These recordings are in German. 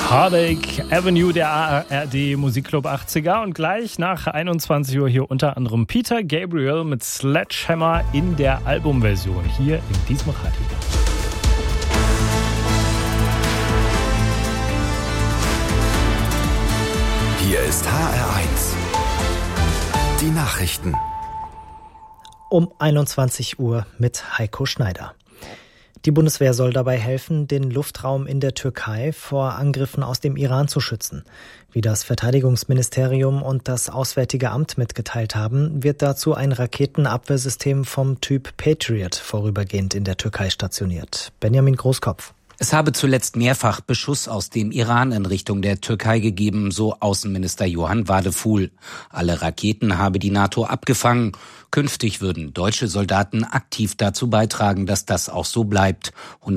Heartache Avenue, der ARD Musikclub 80er. Und gleich nach 21 Uhr hier unter anderem Peter Gabriel mit Sledgehammer in der Albumversion hier in diesem Radio. Hier ist HR1. Die Nachrichten. Um 21 Uhr mit Heiko Schneider. Die Bundeswehr soll dabei helfen, den Luftraum in der Türkei vor Angriffen aus dem Iran zu schützen. Wie das Verteidigungsministerium und das Auswärtige Amt mitgeteilt haben, wird dazu ein Raketenabwehrsystem vom Typ Patriot vorübergehend in der Türkei stationiert. Benjamin Großkopf. Es habe zuletzt mehrfach Beschuss aus dem Iran in Richtung der Türkei gegeben, so Außenminister Johann Wadefuhl. Alle Raketen habe die NATO abgefangen. Künftig würden deutsche Soldaten aktiv dazu beitragen, dass das auch so bleibt.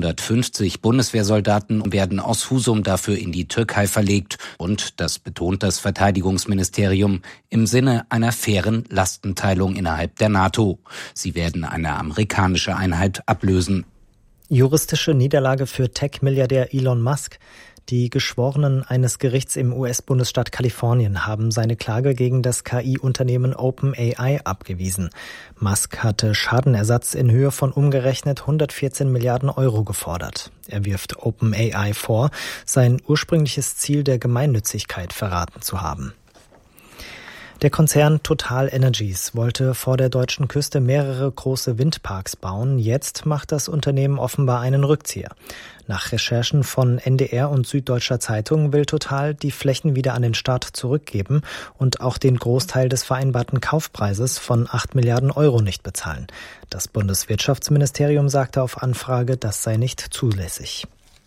150 Bundeswehrsoldaten werden aus Husum dafür in die Türkei verlegt. Und, das betont das Verteidigungsministerium, im Sinne einer fairen Lastenteilung innerhalb der NATO. Sie werden eine amerikanische Einheit ablösen. Juristische Niederlage für Tech-Milliardär Elon Musk. Die Geschworenen eines Gerichts im US-Bundesstaat Kalifornien haben seine Klage gegen das KI-Unternehmen OpenAI abgewiesen. Musk hatte Schadenersatz in Höhe von umgerechnet 114 Milliarden Euro gefordert. Er wirft OpenAI vor, sein ursprüngliches Ziel der Gemeinnützigkeit verraten zu haben. Der Konzern Total Energies wollte vor der deutschen Küste mehrere große Windparks bauen. Jetzt macht das Unternehmen offenbar einen Rückzieher. Nach Recherchen von NDR und Süddeutscher Zeitung will Total die Flächen wieder an den Staat zurückgeben und auch den Großteil des vereinbarten Kaufpreises von 8 Milliarden Euro nicht bezahlen. Das Bundeswirtschaftsministerium sagte auf Anfrage, das sei nicht zulässig.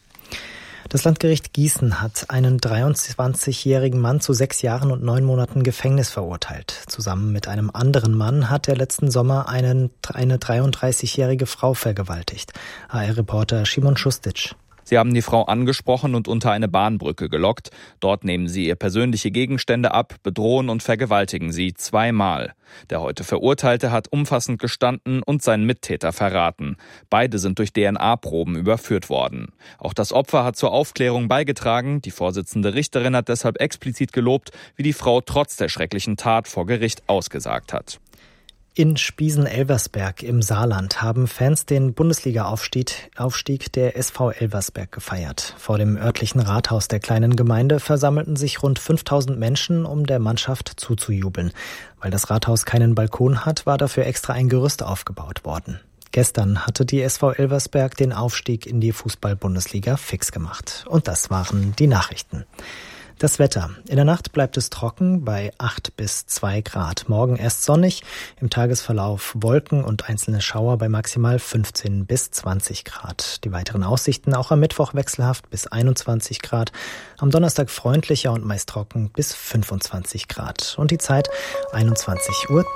Das Landgericht Gießen hat einen 23-jährigen Mann zu 6 Jahren und 9 Monaten Gefängnis verurteilt. Zusammen mit einem anderen Mann hat er letzten Sommer eine 33-jährige Frau vergewaltigt. HR-Reporter Szymon Schustic. Sie haben die Frau angesprochen und unter eine Bahnbrücke gelockt. Dort nehmen sie ihr persönliche Gegenstände ab, bedrohen und vergewaltigen sie 2-mal. Der heute Verurteilte hat umfassend gestanden und seinen Mittäter verraten. Beide sind durch DNA-Proben überführt worden. Auch das Opfer hat zur Aufklärung beigetragen. Die Vorsitzende Richterin hat deshalb explizit gelobt, wie die Frau trotz der schrecklichen Tat vor Gericht ausgesagt hat. In Spiesen-Elversberg im Saarland haben Fans den Bundesliga-Aufstieg der SV Elversberg gefeiert. Vor dem örtlichen Rathaus der kleinen Gemeinde versammelten sich rund 5000 Menschen, um der Mannschaft zuzujubeln. Weil das Rathaus keinen Balkon hat, war dafür extra ein Gerüst aufgebaut worden. Gestern hatte die SV Elversberg den Aufstieg in die Fußball-Bundesliga fix gemacht. Und das waren die Nachrichten. Das Wetter. In der Nacht bleibt es trocken bei 8 bis 2 Grad. Morgen erst sonnig, im Tagesverlauf Wolken und einzelne Schauer bei maximal 15 bis 20 Grad. Die weiteren Aussichten auch am Mittwoch wechselhaft bis 21 Grad. Am Donnerstag freundlicher und meist trocken bis 25 Grad. Und die Zeit 21:03 Uhr.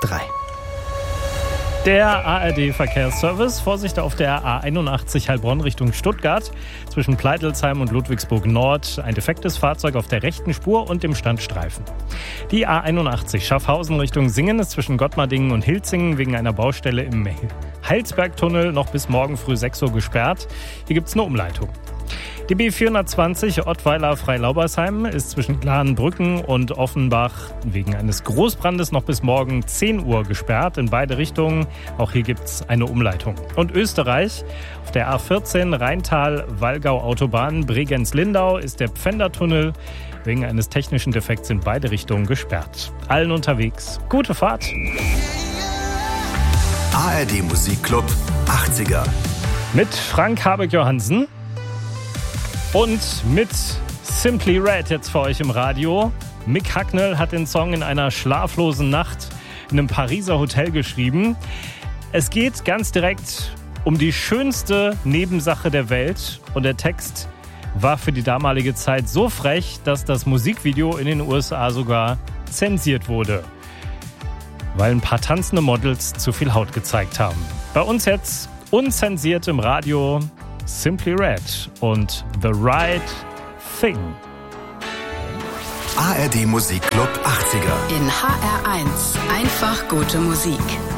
Der ARD-Verkehrsservice. Vorsicht auf der A81 Heilbronn Richtung Stuttgart. Zwischen Pleitelsheim und Ludwigsburg Nord ein defektes Fahrzeug auf der rechten Spur und dem Standstreifen. Die A81 Schaffhausen Richtung Singen ist zwischen Gottmardingen und Hilzingen wegen einer Baustelle im Heilsbergtunnel noch bis morgen früh 6 Uhr gesperrt. Hier gibt es eine Umleitung. Die B420 Ottweiler-Freilaubersheim ist zwischen Gladenbrücken und Offenbach wegen eines Großbrandes noch bis morgen 10 Uhr gesperrt in beide Richtungen. Auch hier gibt es eine Umleitung. Und Österreich, auf der A14 Rheintal-Wallgau-Autobahn Bregenz-Lindau ist der Pfändertunnel wegen eines technischen Defekts in beide Richtungen gesperrt. Allen unterwegs gute Fahrt. ARD Musikclub 80er. Mit Frank Habeck-Johansen. Und mit Simply Red jetzt für euch im Radio. Mick Hucknall hat den Song in einer schlaflosen Nacht in einem Pariser Hotel geschrieben. Es geht ganz direkt um die schönste Nebensache der Welt. Und der Text war für die damalige Zeit so frech, dass das Musikvideo in den USA sogar zensiert wurde. Weil ein paar tanzende Models zu viel Haut gezeigt haben. Bei uns jetzt unzensiert im Radio Simply Red und The Right Thing. ARD Musikclub 80er. In HR1 einfach gute Musik.